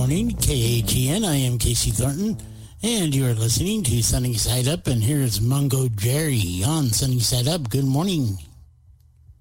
morning, KATN. I am Casey Thornton, and you are listening to Sunny Side Up, and here's Mungo Jerry on Sunny Side Up. Good morning.